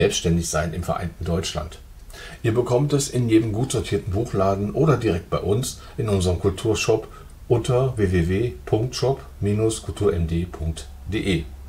Selbstständigsein im vereinten Deutschland. Ihr bekommt es in jedem gut sortierten Buchladen oder direkt bei uns in unserem Kulturshop unter www.shop-kulturmd.de.